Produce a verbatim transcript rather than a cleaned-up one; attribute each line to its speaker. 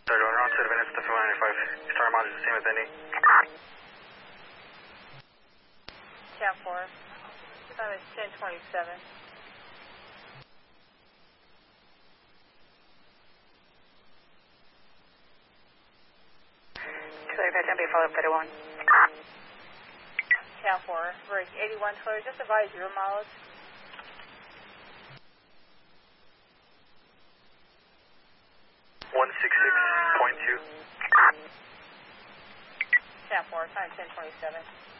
Speaker 1: They're going around to the minutes to two ninety-five. Star mileage is the same as any.
Speaker 2: Cap four. Time is ten twenty-seven.
Speaker 3: two thirty-five, ten, be follow up thirty-one.
Speaker 2: Cap four. Break eighty-one twenty. Just advise your mileage.
Speaker 1: one sixty-six point two.
Speaker 2: Cap four. Time ten twenty-seven.